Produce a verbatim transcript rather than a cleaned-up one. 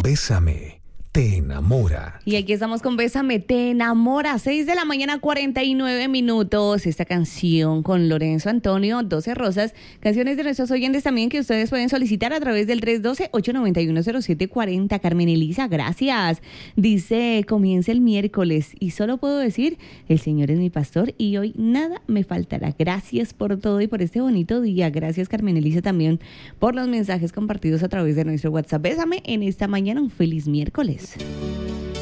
Bésame, te enamora. Y aquí estamos con Bésame, te enamora. seis de la mañana, cuarenta y nueve minutos. Esta canción con Lorenzo Antonio, doce Rosas. Canciones de nuestros oyentes también que ustedes pueden solicitar a través del tres uno dos, ocho nueve uno, cero siete cuatro cero. Carmen Elisa, gracias. Dice, comienza el miércoles y solo puedo decir, el Señor es mi pastor y hoy nada me faltará. Gracias por todo y por este bonito día. Gracias, Carmen Elisa, también por los mensajes compartidos a través de nuestro WhatsApp. Bésame en esta mañana. Un feliz miércoles.